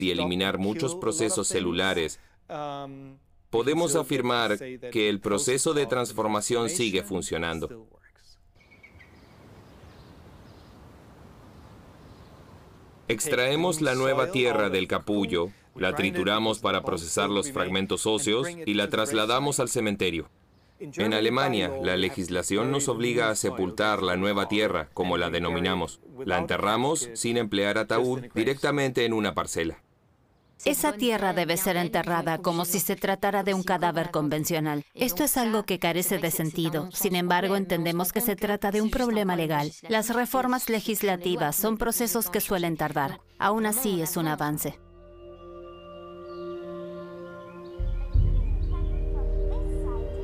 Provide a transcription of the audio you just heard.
y eliminar muchos procesos celulares, podemos afirmar que el proceso de transformación sigue funcionando. Extraemos la nueva tierra del capullo, la trituramos para procesar los fragmentos óseos y la trasladamos al cementerio. En Alemania, la legislación nos obliga a sepultar la nueva tierra, como la denominamos. La enterramos sin emplear ataúd directamente en una parcela. Esa tierra debe ser enterrada como si se tratara de un cadáver convencional. Esto es algo que carece de sentido. Sin embargo, entendemos que se trata de un problema legal. Las reformas legislativas son procesos que suelen tardar. Aún así, es un avance.